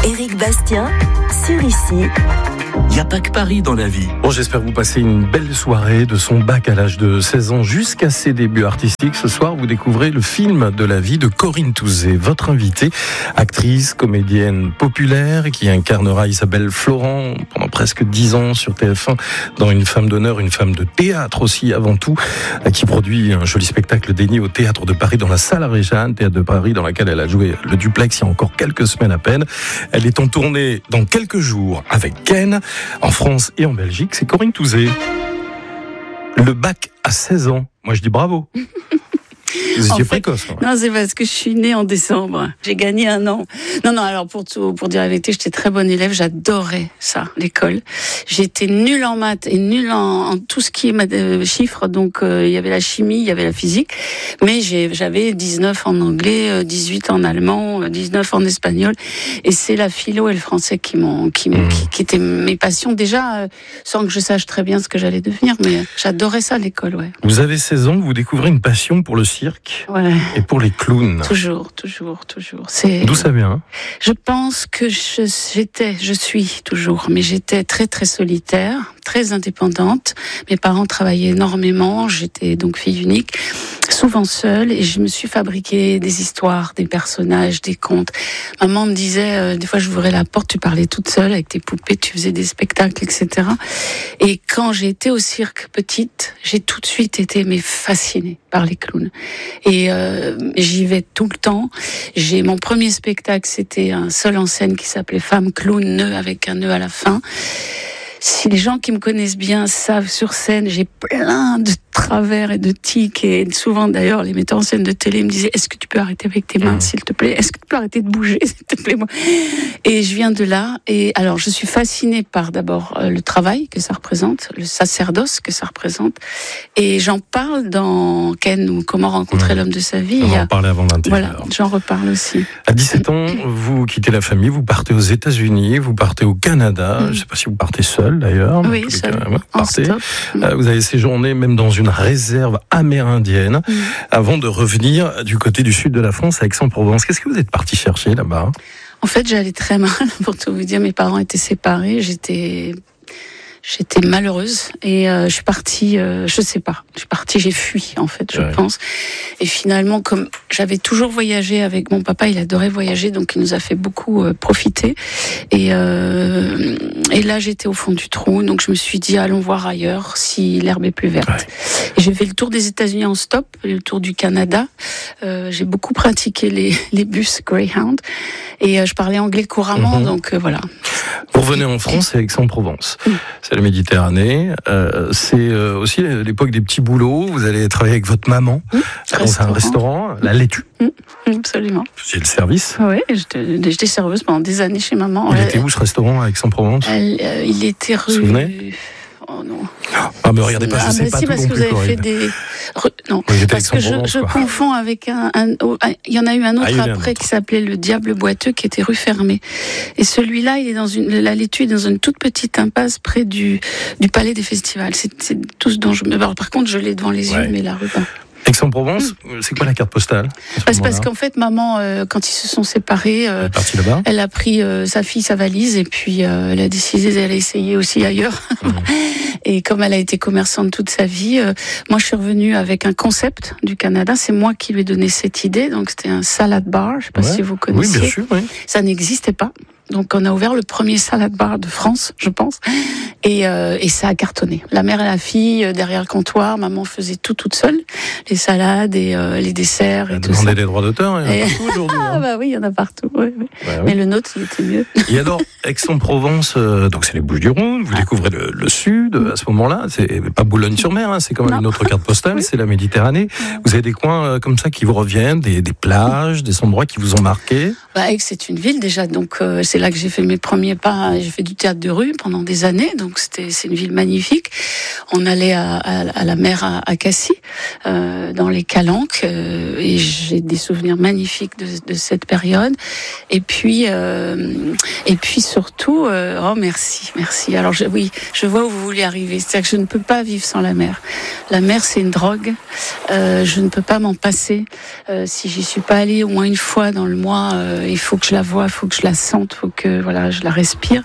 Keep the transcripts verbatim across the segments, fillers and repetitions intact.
Éric Bastien, sur Ici. Il n'y a pas que Paris dans la vie. Bon, j'espère que vous passez une belle soirée de son bac à l'âge de seize ans jusqu'à ses débuts artistiques. Ce soir, vous découvrez le film de la vie de Corinne Touzé, votre invitée, actrice, comédienne populaire qui incarnera Isabelle Florent pendant presque dix ans sur T F un dans Une femme d'honneur, une femme de théâtre aussi avant tout, qui produit un joli spectacle dédié au Théâtre de Paris dans la salle Réjeanne, Théâtre de Paris dans laquelle elle a joué le duplex il y a encore quelques semaines à peine. Elle est en tournée dans quelques jours avec Ken, en France et en Belgique. C'est Corinne Touzé. Le bac à seize ans. Moi, je dis bravo. Vous étiez précoce. Non, c'est parce que je suis née en décembre. J'ai gagné un an. Non, non, alors pour tout, pour dire la vérité, j'étais très bonne élève. J'adorais ça, l'école. J'étais nulle en maths et nulle en, en tout ce qui est maths, euh, chiffres. Donc, euh, il y avait la chimie, il y avait la physique. Mais j'ai, j'avais dix-neuf en anglais, dix-huit en allemand, dix-neuf en espagnol. Et c'est la philo et le français qui m'ont, qui, mmh. qui, qui étaient mes passions. Déjà, euh, sans que je sache très bien ce que j'allais devenir. Mais j'adorais ça, l'école, ouais. Vous avez seize ans, vous découvrez une passion pour le cirque. Ouais. Et pour les clowns. Toujours, toujours, toujours. C'est... D'où ça vient? Je pense que je, j'étais, je suis toujours, mais j'étais très très solitaire, très indépendante. Mes parents travaillaient énormément, j'étais donc fille unique, souvent seule, et je me suis fabriqué des histoires, des personnages, des contes. Maman me disait, euh, des fois je ouvrais la porte, tu parlais toute seule avec tes poupées, tu faisais des spectacles, et cetera. Et quand j'ai été au cirque petite, j'ai tout de suite été mais fascinée par les clowns. Et euh, j'y vais tout le temps. J'ai mon premier spectacle, c'était un seul en scène qui s'appelait Femme Clown, nœud avec un nœud à la fin. Si les gens qui me connaissent bien savent, sur scène, j'ai plein de travers et de tics, et souvent d'ailleurs les metteurs en scène de télé me disaient: est-ce que tu peux arrêter avec tes mains, s'il te plaît, est-ce que tu peux arrêter de bouger, s'il te plaît, moi. Et je viens de là, et alors je suis fascinée par d'abord euh, le travail que ça représente, le sacerdoce que ça représente, et j'en parle dans Ken, ou Comment rencontrer mmh. l'homme de sa vie. On va en parler avant vingt et une heures. Voilà, j'en reparle aussi. À dix-sept ans, vous quittez la famille, vous partez aux États-Unis, vous partez au Canada. Mmh. Je ne sais pas si vous partez seul d'ailleurs. Oui, seul. Vous partez. Euh, vous avez séjourné même dans une réserve amérindienne mmh. avant de revenir du côté du sud de la France, à Aix-en-Provence. Qu'est-ce que vous êtes parti chercher là-bas? En fait, j'allais très mal, pour tout vous dire. Mes parents étaient séparés. J'étais... J'étais malheureuse et euh, je suis partie, euh, je sais pas, je suis partie, j'ai fui en fait, je ouais. pense. Et finalement, comme j'avais toujours voyagé avec mon papa, il adorait voyager, donc il nous a fait beaucoup euh, profiter. Et, euh, et là, j'étais au fond du trou, donc je me suis dit, allons voir ailleurs si l'herbe est plus verte. Ouais. Et j'ai fait le tour des États-Unis en stop, le tour du Canada. Euh, j'ai beaucoup pratiqué les, les bus Greyhound et euh, je parlais anglais couramment, mm-hmm. donc euh, voilà. Vous revenez en France et Aix-en-Provence. Mm. C'est la Méditerranée. Euh, c'est euh, aussi l'époque des petits boulots. Vous allez travailler avec votre maman mmh, dans restaurant. un restaurant, la laitue. Mmh, absolument. C'est le service. Oui, j'étais, j'étais serveuse pendant des années chez maman. Il elle, était où ce restaurant à Aix-en-Provence? elle, euh, Il était rue... Vous vous souvenez? Oh non. Ah, mais regardez pas, je ah, sais bah pas si, tout parce non que plus, vous avez Corinne. fait des... Non, oui, parce que je, je confonds avec un... un, un il y en a eu un autre ah, après qui s'appelait Le Diable Boiteux, qui était rue Fermée. Et celui-là, il est dans une... La laitue est dans une toute petite impasse près du, du Palais des Festivals. C'est, c'est tout ce dont je me... Alors, par contre, je l'ai devant les yeux, ouais. mais la rue... Aix-en-Provence, mmh. c'est quoi la carte postale? Parce, parce qu'en fait, maman, euh, quand ils se sont séparés, euh, elle, est là-bas. elle a pris euh, sa fille, sa valise, et puis euh, elle a décidé d'aller essayer aussi ailleurs. Mmh. Et comme elle a été commerçante toute sa vie, euh, moi je suis revenue avec un concept du Canada. C'est moi qui lui ai donné cette idée. Donc c'était un salad bar. Je ne sais pas ouais. si vous connaissez. Oui, bien sûr. Oui. Ça n'existait pas. Donc on a ouvert le premier salad bar de France, je pense, et, euh, et ça a cartonné. La mère et la fille euh, derrière le comptoir, maman faisait tout toute seule, les salades et euh, les desserts et tout ça. Demandé des droits d'auteur, il y en a et... partout aujourd'hui. Ah hein. bah oui, il y en a partout. Oui, oui. Bah, oui. Mais le nôtre, il était mieux. Et alors, Aix-en-Provence, euh, donc c'est les Bouches-du-Rhône. Vous ah. découvrez le, le sud mmh. à ce moment-là. C'est pas Boulogne-sur-Mer, hein, c'est quand même non. une autre carte postale. Oui. C'est la Méditerranée. Ouais. Vous avez des coins euh, comme ça qui vous reviennent, des, des plages, des endroits qui vous ont marqué. Bah, Aix, c'est une ville déjà, donc euh, c'est là que j'ai fait mes premiers pas. J'ai fait du théâtre de rue pendant des années, donc c'était c'est une ville magnifique. On allait à, à, à la mer à, à Cassis, euh, dans les Calanques, euh, et j'ai des souvenirs magnifiques de, de cette période. Et puis euh, Et puis surtout, euh, oh merci, merci. Alors je, oui, je vois où vous voulez arriver. C'est-à-dire que je ne peux pas vivre sans la mer. La mer, c'est une drogue. Euh, je ne peux pas m'en passer. Euh, si j'y suis pas allée au moins une fois dans le mois, euh, il faut que je la voie, il faut que je la sente, il faut que voilà, je la respire.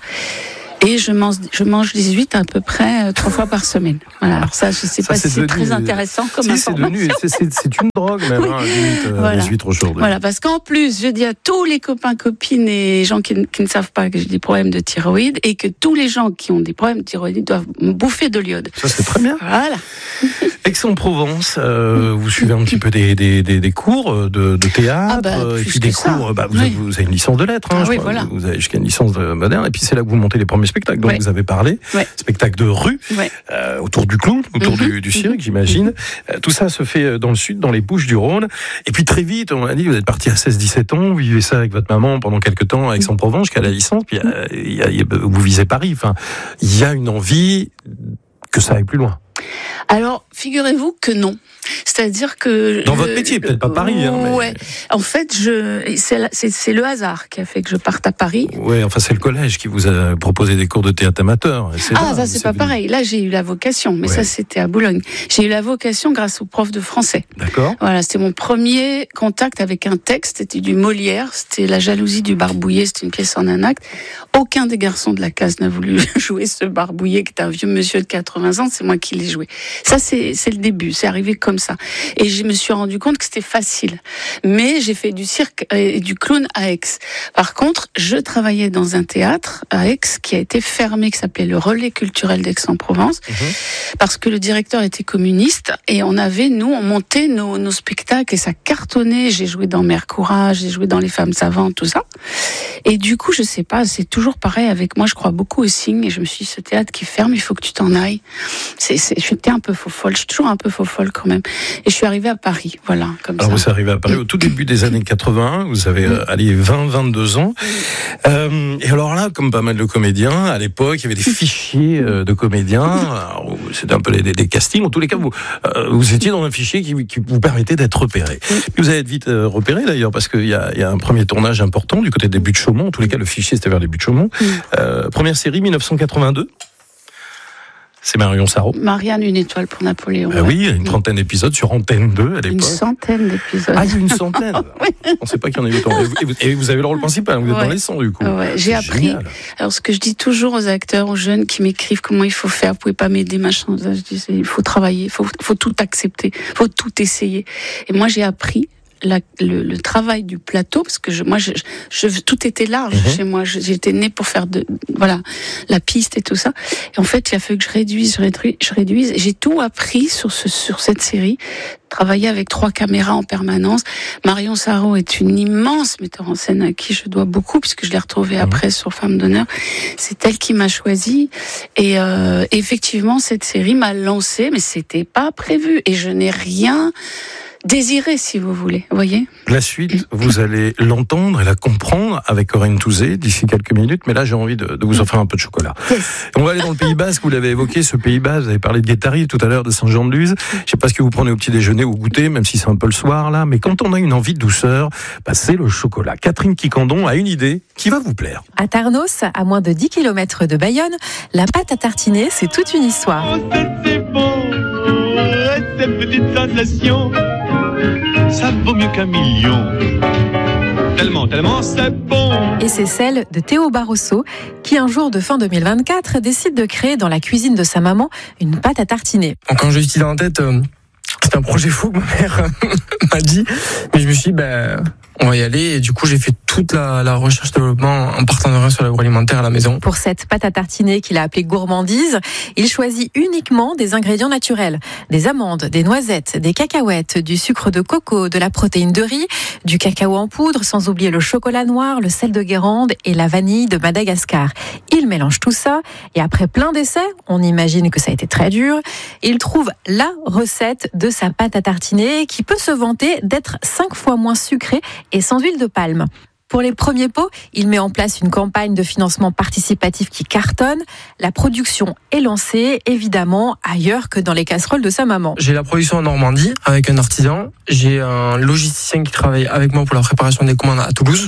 Et je mange, je mange des huîtres à peu près euh, trois fois par semaine. Voilà. Alors ça, je sais ça, pas si c'est, c'est très intéressant comme si, information. C'est, devenu, c'est, c'est, c'est une drogue même, oui. hein, les huîtres, voilà. les huîtres aujourd'hui. Voilà, parce qu'en plus, je dis à tous les copains, copines et gens qui, qui ne savent pas que j'ai des problèmes de thyroïde et que tous les gens qui ont des problèmes de thyroïde doivent bouffer de l'iode. Ça, c'est très bien. Voilà. Aix-en-Provence, euh, vous suivez un petit peu des, des, des, des cours de, de théâtre, ah bah, et puis des ça. cours, bah, vous, oui. avez, vous avez une licence de lettres, hein, ah, je oui, crois, voilà. vous avez jusqu'à une licence de moderne, et puis c'est là que vous montez les premiers spectacles dont ouais. vous avez parlé, ouais. spectacles de rue, ouais. euh, autour du clown, autour mm-hmm. du, du cirque, mm-hmm. j'imagine. Mm-hmm. Euh, tout ça se fait dans le sud, dans les Bouches-du-Rhône, et puis très vite, on a dit, vous êtes parti à seize dix-sept ans, vous vivez ça avec votre maman pendant quelques temps à Aix-en-Provence, jusqu'à la licence, puis euh, y a, y a, vous visez Paris, enfin, il y a une envie que ça aille plus loin. Alors, figurez-vous que non. C'est-à-dire que... Dans le, votre métier, peut-être pas Paris. Hein, mais... Ouais. En fait, je, c'est, c'est, c'est le hasard qui a fait que je parte à Paris. Ouais, enfin, c'est le collège qui vous a proposé des cours de théâtre amateur. C'est ah, là, ça, c'est, c'est pas venu. Pareil. Là, j'ai eu la vocation, mais ouais. ça, c'était à Boulogne. J'ai eu la vocation grâce au prof de français. D'accord. Voilà, c'était mon premier contact avec un texte. C'était du Molière. C'était La jalousie du barbouillé. C'était une pièce en un acte. Aucun des garçons de la classe n'a voulu jouer ce barbouillé qui est un vieux monsieur de quatre-vingts ans. C'est moi qui l'ai joué. Ça, c'est, c'est le début. C'est arrivé comme ça. Et je me suis rendu compte que c'était facile. Mais j'ai fait du cirque et du clown à Aix. Par contre, je travaillais dans un théâtre à Aix qui a été fermé, qui s'appelait le Relais culturel d'Aix-en-Provence, mmh. parce que le directeur était communiste et on avait, nous, on montait nos, nos spectacles et ça cartonnait. J'ai joué dans Mère Courage, j'ai joué dans Les Femmes Savantes, tout ça. Et du coup, je sais pas, c'est toujours pareil avec moi. Je crois beaucoup au signe et je me suis dit, ce théâtre qui ferme, il faut que tu t'en ailles. C'est, c'est, j'étais un peu faux folle, je suis toujours un peu faux folle quand même. Et je suis arrivée à Paris, voilà, comme Alors ça. vous êtes arrivé à Paris au tout début des années quatre-vingts, vous avez euh, allez, vingt vingt-deux ans. Euh, et alors là, comme pas mal de comédiens, à l'époque, il y avait des fichiers euh, de comédiens. Alors, c'était un peu des, des castings. En tous les cas, vous, euh, vous étiez dans un fichier qui, qui vous permettait d'être repéré. Puis vous allez être vite euh, repéré d'ailleurs, parce qu'il y a, y a un premier tournage important du côté des Buttes-Chaumont. En tous les cas, le fichier c'était vers les Buttes-Chaumont. Euh, première série, dix-neuf cent quatre-vingt-deux. C'est Marion Sarraud. Marianne, une étoile pour Napoléon. Euh, ouais. Oui, une trentaine d'épisodes sur Antenne deux à l'époque. Une centaine d'épisodes. Ah, il y a une centaine. Oui. On ne sait pas qu'il y en a eu autant. Et vous, et vous, et vous avez le rôle principal, vous êtes ouais. dans les sons du coup. Ouais, j'ai C'est appris. Génial. Alors, ce que je dis toujours aux acteurs, aux jeunes qui m'écrivent comment il faut faire, vous pouvez pas m'aider, machin. Je dis, il faut travailler, il faut, faut tout accepter, il faut tout essayer. Et moi, j'ai appris. La, le, le travail du plateau, parce que je, moi, je, je, tout était large mmh. chez moi. Je, j'étais née pour faire de, voilà, la piste et tout ça. Et en fait, il a fallu que je réduise, je réduise, je réduise. J'ai tout appris sur ce, sur cette série. Travailler avec trois caméras en permanence. Marion Sarraud est une immense metteur en scène à qui je dois beaucoup, puisque je l'ai retrouvée mmh. après sur Femme d'honneur. C'est elle qui m'a choisie. Et euh, effectivement, cette série m'a lancée, mais c'était pas prévu. Et je n'ai rien désiré, si vous voulez, vous voyez. La suite, vous allez l'entendre et la comprendre avec Corinne Touzé d'ici quelques minutes, mais là j'ai envie de, de vous offrir un peu de chocolat. Yes. On va aller dans le Pays Basque, vous l'avez évoqué, ce Pays Basque, vous avez parlé de Guétari tout à l'heure, de Saint-Jean-de-Luz. Je sais pas ce que vous prenez au petit déjeuner ou au goûter, même si c'est un peu le soir là, mais quand on a une envie de douceur, bah, c'est le chocolat. Catherine Quicandon a une idée qui va vous plaire. À Tarnos, à moins de dix kilomètres de Bayonne, la pâte à tartiner, c'est toute une histoire. Oh, c'est bon, cette petite sensation, ça vaut mieux qu'un million. Tellement, tellement c'est bon. Et c'est celle de Théo Barroso, qui un jour de fin deux mille vingt-quatre décide de créer dans la cuisine de sa maman une pâte à tartiner. Quand j'ai eu cette idée en tête, euh, c'était un projet fou que ma mère m'a dit, mais je me suis dit, ben, on va y aller. Et du coup, j'ai fait toute la, la recherche-développement en partenariat sur l'agroalimentaire à la maison. Pour cette pâte à tartiner qu'il a appelée gourmandise, il choisit uniquement des ingrédients naturels. Des amandes, des noisettes, des cacahuètes, du sucre de coco, de la protéine de riz, du cacao en poudre, sans oublier le chocolat noir, le sel de Guérande et la vanille de Madagascar. Il mélange tout ça et après plein d'essais, on imagine que ça a été très dur, il trouve la recette de sa pâte à tartiner qui peut se vanter d'être cinq fois moins sucrée et sans huile de palme. Pour les premiers pots, il met en place une campagne de financement participatif qui cartonne. La production est lancée, évidemment, ailleurs que dans les casseroles de sa maman. J'ai la production en Normandie avec un artisan. J'ai un logisticien qui travaille avec moi pour la préparation des commandes à Toulouse.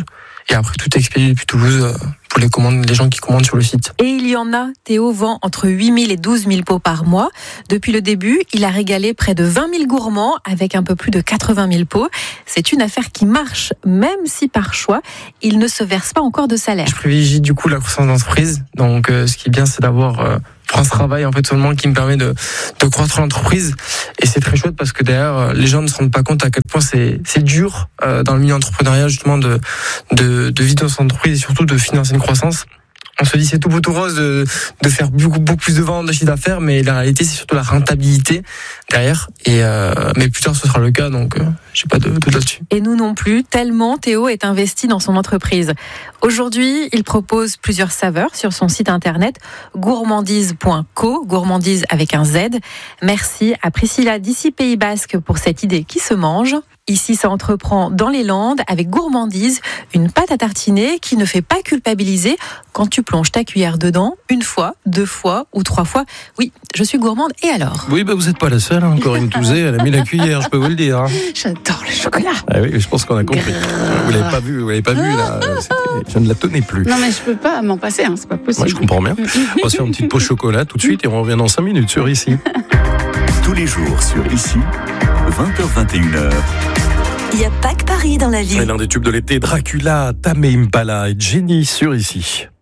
Et après, tout est expédié depuis Toulouse euh, pour les commandes, les gens qui commandent sur le site. Et il y en a. Théo vend entre huit mille et douze mille pots par mois. Depuis le début, il a régalé près de vingt mille gourmands avec un peu plus de quatre-vingt mille pots. C'est une affaire qui marche, même si par choix, il ne se verse pas encore de salaire. Je privilégie du coup la croissance d'entreprise. Donc, euh, ce qui est bien, c'est d'avoir euh, France Travail en fait seulement qui me permet de, de croître l'entreprise. Et c'est très chouette parce que derrière, les gens ne se rendent pas compte à quel point c'est, c'est dur euh, dans le milieu entrepreneurial justement de, de, de vivre dans son entreprise et surtout de financer une croissance. On se dit c'est tout beau tout rose de, de faire beaucoup, beaucoup plus de ventes, de chiffre d'affaires, mais la réalité c'est surtout la rentabilité derrière. Et euh, mais plus tard ce sera le cas, donc euh, j'ai pas de doute là-dessus. Et nous non plus, tellement Théo est investi dans son entreprise. Aujourd'hui, il propose plusieurs saveurs sur son site internet gourmandise point co, gourmandise avec un Z. Merci à Priscilla d'ici Pays Basque pour cette idée qui se mange. Ici, ça entreprend dans les Landes avec Gourmandise, une pâte à tartiner qui ne fait pas culpabiliser quand tu plonges ta cuillère dedans une fois, deux fois ou trois fois. Oui, je suis gourmande et alors ? Oui, bah vous n'êtes pas la seule, hein. Corinne Touzé, elle a mis la cuillère, je peux vous le dire. Hein. J'adore le chocolat. Ah oui, je pense qu'on a compris. Vous l'avez pas vu, vous l'avez pas vu là. C'était... Je ne la tenais plus. Non mais je peux pas m'en passer, hein. C'est pas possible. Moi, je comprends bien. On va se faire une petite pause chocolat tout de suite et on revient dans cinq minutes sur Ici. Tous les jours sur Ici, vingt heures vingt et une heures. Il n'y a pas que Paris dans la vie. Et l'un des tubes de l'été, Dracula, Tame Impala et Jenny sur Ici.